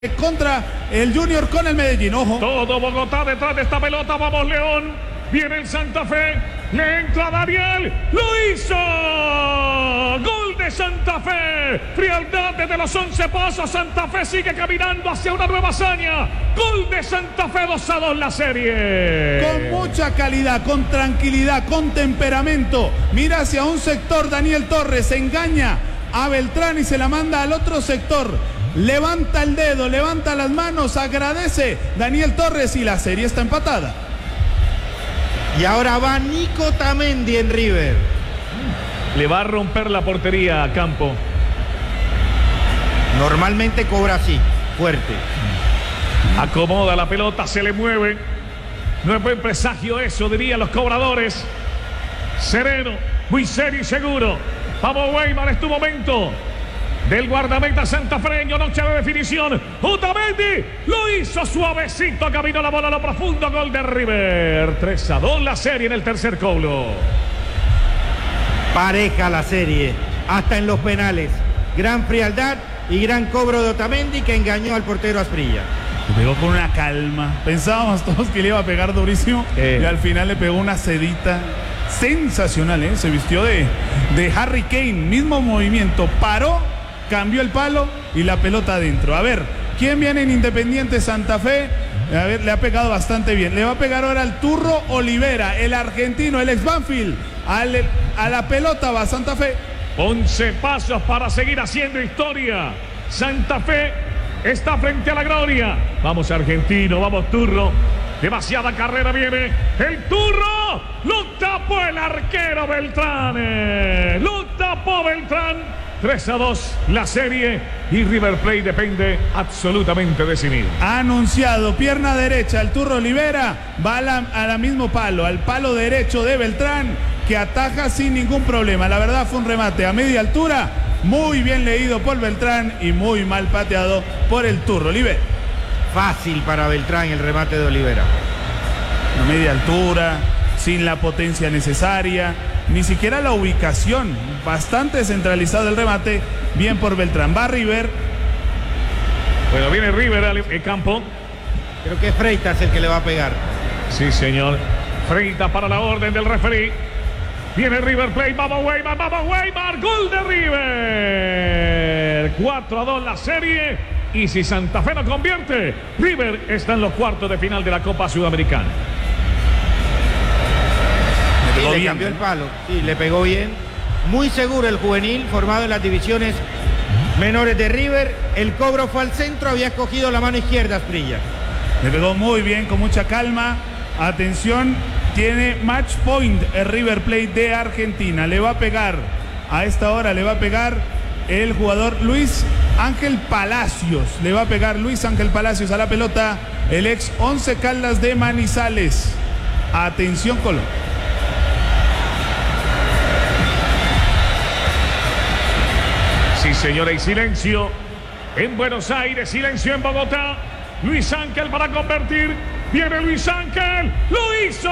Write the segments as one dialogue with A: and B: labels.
A: contra el Junior con el Medellín. Ojo.
B: Todo Bogotá detrás de esta pelota. Vamos, León. Viene el Santa Fe. Le entra Daniel. ¡Lo hizo! ¡Gol de Santa Fe! Frialdad desde los 11 pasos. Santa Fe sigue caminando hacia una nueva hazaña. Gol de Santa Fe, 2-2 la serie.
A: Con mucha calidad, con tranquilidad, con temperamento. Mira hacia un sector. Daniel Torres engaña a Beltrán y se la manda al otro sector. Levanta el dedo, levanta las manos, agradece Daniel Torres y la serie está empatada.
C: Y ahora va Nico Tamendi en River.
B: Le va a romper la portería a Campo.
C: Normalmente cobra así, fuerte.
B: Acomoda la pelota, se le mueve. No es buen presagio eso, dirían los cobradores. Sereno, muy serio y seguro. Vamos, Weimar, es tu momento. Del guardameta santafreño, noche de definición. Otamendi lo hizo suavecito, caminó la bola a lo profundo. Gol de River. 3-2 la serie en el tercer cobro.
C: Pareja la serie, hasta en los penales. Gran frialdad y gran cobro de Otamendi que engañó al portero Asprilla.
A: Le pegó con una calma. Pensábamos todos que le iba a pegar durísimo y al final le pegó una sedita sensacional, ¿eh? Se vistió de Harry Kane, mismo movimiento, paró, cambió el palo y la pelota adentro. A ver, ¿quién viene en Independiente Santa Fe? A ver, le ha pegado bastante bien. Le va a pegar ahora al Turro Olivera, el argentino, el ex Banfield. A la pelota va Santa Fe.
B: 11 pasos para seguir haciendo historia. Santa Fe está frente a la gloria. Vamos, argentino, vamos, Turro. Demasiada carrera viene. El Turro lo tapó el arquero Beltrán. Lo tapó Beltrán. 3-2 la serie y River Plate depende absolutamente de sí mismo.
A: Ha anunciado pierna derecha, el Turro Olivera va a la mismo palo, al palo derecho de Beltrán, que ataja sin ningún problema. La verdad fue un remate a media altura, muy bien leído por Beltrán y muy mal pateado por el Turro Olivera.
C: Fácil para Beltrán el remate de Olivera.
A: A media altura, sin la potencia necesaria, ni siquiera la ubicación, bastante centralizado el remate, bien por Beltrán. Va River.
B: Bueno, viene River al campo.
C: Creo que es Freitas el que le va a pegar.
B: Sí, señor. Freitas para la orden del referí. Viene River Plate, vamos Weimar, gol de River. 4-2 la serie. Y si Santa Fe no convierte, River está en los cuartos de final de la Copa Sudamericana.
C: Sí, le cambió el palo, sí, le pegó bien. Muy seguro el juvenil, formado en las divisiones menores de River. El cobro fue al centro, había escogido la mano izquierda Asprilla.
A: Le pegó muy bien, con mucha calma. Atención, tiene match point el River Plate de Argentina. Le va a pegar, a esta hora le va a pegar el jugador Luis Ángel Palacios. Le va a pegar Luis Ángel Palacios a la pelota, el ex Once Caldas de Manizales. Atención, Colo.
B: Sí, señora, y silencio en Buenos Aires, silencio en Bogotá. Luis Ángel para convertir. Viene Luis Ángel. ¡Lo hizo!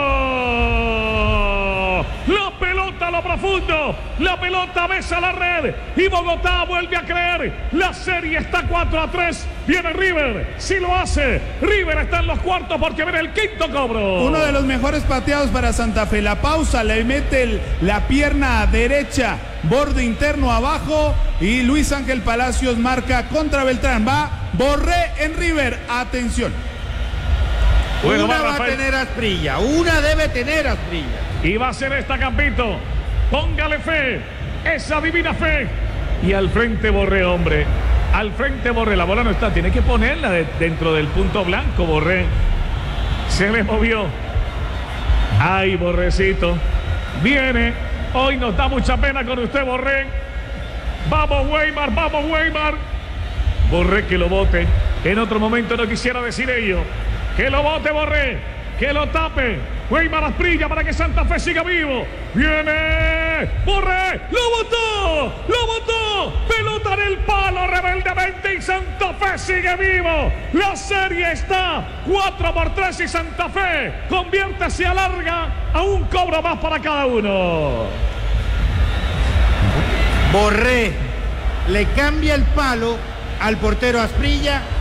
B: La pelota a lo profundo. La pelota besa la red. Y Bogotá vuelve a creer. La serie está 4-3. Viene River. Si lo hace. River está en los cuartos porque viene el quinto cobro.
A: Uno de los mejores pateados para Santa Fe. La pausa, le mete la pierna derecha. Borde interno abajo. Y Luis Ángel Palacios marca contra Beltrán. Va Borré en River. Atención.
C: Bueno, una va a tener Asprilla. Una debe tener Asprilla.
B: Y va a ser esta, Campito. Póngale fe. Esa divina fe. Y al frente Borré, hombre. Al frente Borré. La bola no está. Tiene que ponerla dentro del punto blanco, Borré. Se le movió. Ay, Borrecito. Viene. Hoy nos da mucha pena con usted, Borré. Vamos, Weimar. Vamos, Weimar. Borré que lo bote. En otro momento no quisiera decir ello. Que lo bote Borré, que lo tape. Weimar Asprilla para que Santa Fe siga vivo. Viene Borré, lo botó. Pelota en el palo rebeldemente y Santa Fe sigue vivo. La serie está 4-3 y Santa Fe convierte, se alarga a un cobro más para cada uno.
C: Borré le cambia el palo al portero Asprilla